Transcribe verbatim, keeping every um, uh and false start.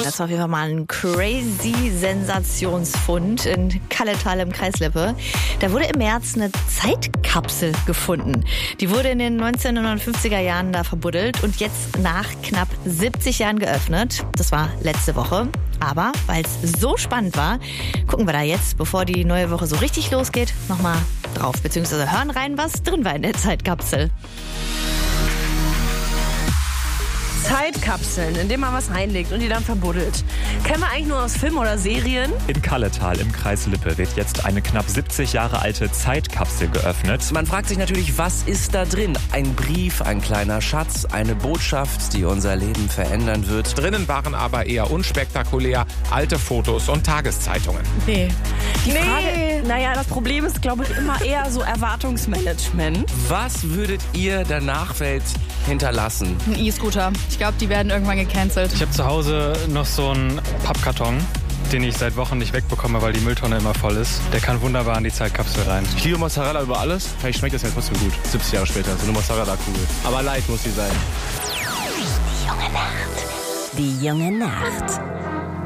das war auf jeden Fall mal ein crazy Sensationsfund in Kalletal im Kreis Lippe. Da wurde im März eine Zeitkapsel gefunden. Die wurde in den neunzehnhundertfünfziger Jahren da verbuddelt und jetzt nach knapp siebzig Jahren geöffnet. Das war letzte Woche. Aber weil es so spannend war, gucken wir da jetzt, bevor die neue Woche so richtig losgeht, nochmal drauf. Beziehungsweise hören rein, was drin war in der Zeitkapsel. Zeitkapseln, in denen man was reinlegt und die dann verbuddelt. Kennen wir eigentlich nur aus Filmen oder Serien? In Kalletal im Kreis Lippe wird jetzt eine knapp siebzig Jahre alte Zeitkapsel geöffnet. Man fragt sich natürlich, was ist da drin? Ein Brief, ein kleiner Schatz, eine Botschaft, die unser Leben verändern wird. Drinnen waren aber eher unspektakulär alte Fotos und Tageszeitungen. Nee. Die Nee. Frage, naja, das Problem ist, glaube ich, immer eher so Erwartungsmanagement. Was würdet ihr der Nachwelt hinterlassen? Ein E-Scooter. Ich glaube, die werden irgendwann gecancelt. Ich habe zu Hause noch so einen Pappkarton, den ich seit Wochen nicht wegbekomme, weil die Mülltonne immer voll ist. Der kann wunderbar in die Zeitkapsel rein. Ich liebe Mozzarella über alles. Vielleicht schmeckt es ja trotzdem gut. siebzig Jahre später, so eine Mozzarella-Kugel. Aber light muss sie sein. Die junge Nacht. Die junge Nacht.